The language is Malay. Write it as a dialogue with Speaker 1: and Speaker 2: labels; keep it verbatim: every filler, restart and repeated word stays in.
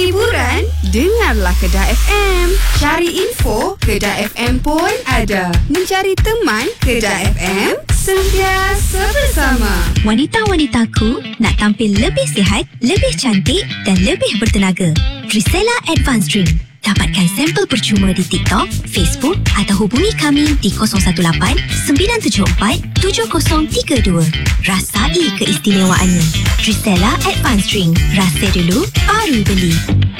Speaker 1: hiburan, dengarlah Kedah F M. Cari info, Kedah F M pun ada. Mencari teman, Kedah F M, sentiasa bersama.
Speaker 2: Wanita-wanitaku nak tampil lebih sihat, lebih cantik dan lebih bertenaga. Trisela Advanced Drink. Dapatkan sampel percuma di TikTok, Facebook atau hubungi kami di kosong satu lapan sembilan tujuh empat tujuh kosong tiga dua. Rasai keistimewaannya. Trisela Advanced Drink. Rasa dulu, baru beli.